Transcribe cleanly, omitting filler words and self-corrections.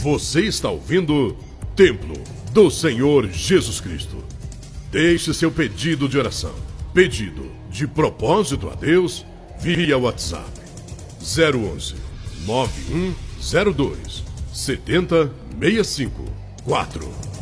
Você está ouvindo Templo do Senhor Jesus Cristo. Deixe seu pedido de oração, pedido de propósito a Deus via WhatsApp 011 9102 7065 4.